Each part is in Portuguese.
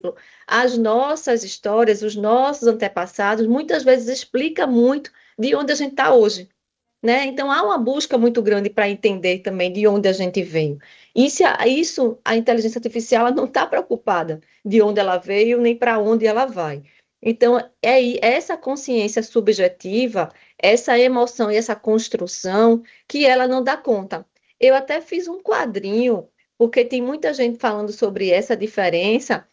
as nossas histórias, os nossos antepassados, muitas vezes explica muito de onde a gente está hoje, né? Então há uma busca muito grande para entender também de onde a gente veio. E se isso, a inteligência artificial ela não está preocupada de onde ela veio nem para onde ela vai. Então, essa consciência subjetiva, essa emoção e essa construção que ela não dá conta. Eu até fiz um quadrinho, porque tem muita gente falando sobre essa diferença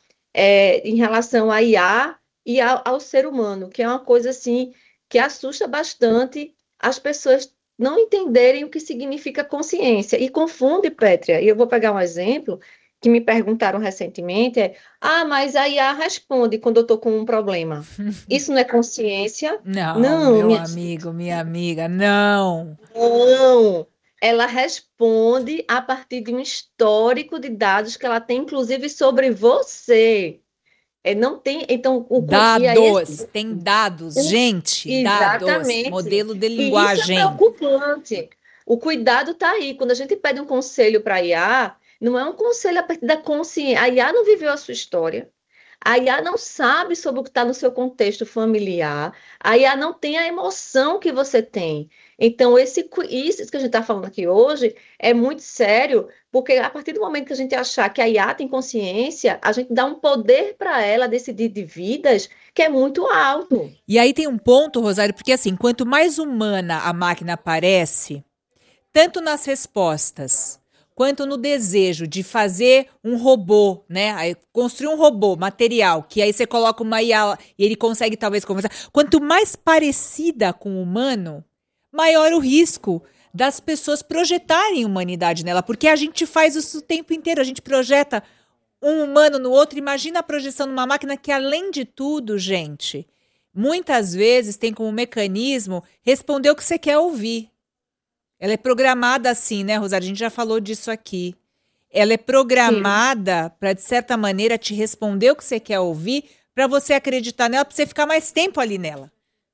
em relação à IA e ao ser humano, que é uma coisa assim que assusta bastante as pessoas não entenderem o que significa consciência e confunde, Pétria. E eu vou pegar um exemplo que me perguntaram recentemente, mas a IA responde quando eu estou com um problema. Isso não é consciência? Não, Não, meu minha amigo, minha amiga, não. não. Ela responde a partir de um histórico de dados que ela tem, inclusive, sobre você. Não tem, então, e aí Dados, tem dados, gente, dados, exatamente. modelo de E isso é linguagem. preocupante. O cuidado está aí. Quando a gente pede um conselho para a IA, não é um conselho a partir da consciência. A IA não viveu a sua história. A IA não sabe sobre o que está no seu contexto familiar. A IA não tem a emoção que você tem. Então, isso que a gente está falando aqui hoje é muito sério, porque a partir do momento que a gente achar que a IA tem consciência, a gente dá um poder para ela decidir de vidas que é muito alto. E aí tem um ponto, Rosário, porque assim, quanto mais humana a máquina parece, tanto nas respostas quanto no desejo de fazer um robô, né? Aí, construir um robô material, que aí você coloca uma IA e ele consegue talvez conversar. Quanto mais parecida com o humano, maior o risco das pessoas projetarem humanidade nela, porque a gente faz isso o tempo inteiro, a gente projeta um humano no outro. Imagina a projeção numa máquina que, além de tudo, gente, muitas vezes tem como mecanismo responder o que você quer ouvir. Ela é programada assim, né, Rosário? A gente já falou disso aqui. Ela é Sim, programada para, de certa maneira, te responder o que você quer ouvir, para você acreditar nela, para você ficar mais tempo ali nela.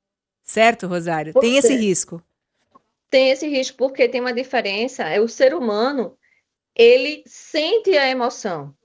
Certo, Rosário? Tem esse você risco. tem esse risco porque tem uma diferença. O ser humano, ele sente a emoção,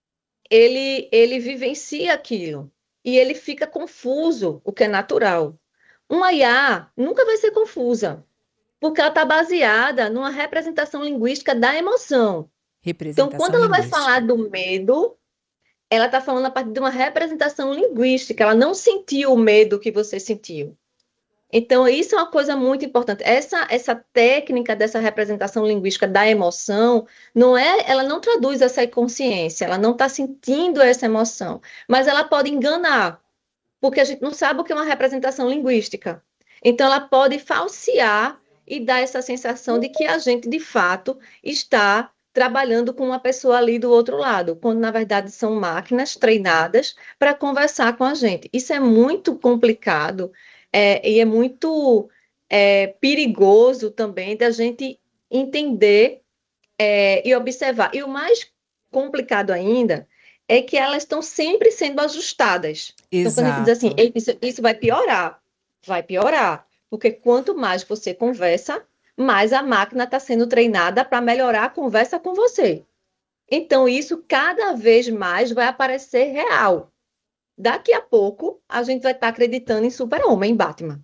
ele vivencia aquilo e ele fica confuso, o que é natural. Uma IA nunca vai ser confusa, porque ela está baseada numa representação linguística da emoção. Então, quando Representação ela vai falar linguística. do medo, ela está falando a partir de uma representação linguística. Ela não sentiu o medo que você sentiu. Então, isso é uma coisa muito importante. Essa técnica dessa representação linguística da emoção, ela não traduz essa consciência, ela não está sentindo essa emoção, mas ela pode enganar, porque a gente não sabe o que é uma representação linguística. Então, ela pode falsear e dar essa sensação de que a gente, de fato, está trabalhando com uma pessoa ali do outro lado, quando na verdade são máquinas treinadas para conversar com a gente. Isso é muito complicado, e é muito perigoso também da gente entender, e observar. E o mais complicado ainda é que elas estão sempre sendo ajustadas. Então, quando a gente diz assim, Exato. Isso vai piorar, porque quanto mais você conversa, mais a máquina está sendo treinada para melhorar a conversa com você. Então, isso cada vez mais vai aparecer real. Daqui a pouco, a gente vai estar acreditando em Super-Homem, em Batman.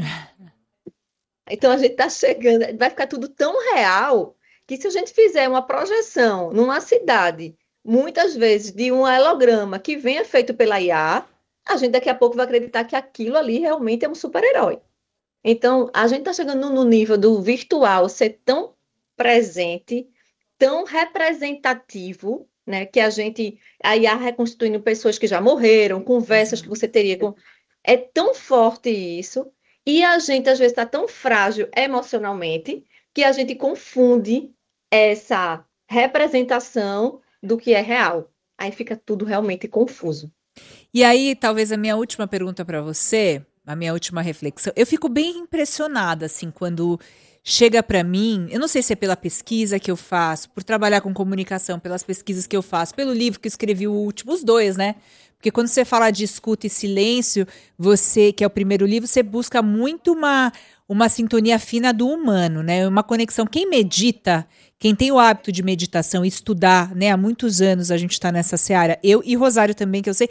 Então, a gente está chegando, vai ficar tudo tão real que se a gente fizer uma projeção numa cidade, muitas vezes de um holograma que venha feito pela IA, a gente daqui a pouco vai acreditar que aquilo ali realmente é um super-herói. Então, a gente está chegando no nível do virtual ser tão presente, tão representativo, né, que a IA reconstituindo pessoas que já morreram, conversas que Exato. você teria com. É tão forte isso, e a gente às vezes está tão frágil emocionalmente que a gente confunde essa representação do que é real. Aí fica tudo realmente confuso. E aí, talvez a minha última pergunta para você, a minha última reflexão. Eu fico bem impressionada, assim, quando chega para mim. Eu não sei se é pela pesquisa que eu faço, por trabalhar com comunicação, pelas pesquisas que eu faço, pelo livro que eu escrevi, o último, os dois, né? Porque quando você fala de escuta e silêncio, você, que é o primeiro livro, você busca muito uma sintonia fina do humano, né? Uma conexão. Quem medita, quem tem o hábito de meditação e estudar, né? Há muitos anos a gente está nessa seara. Eu e Rosário também, que eu sei,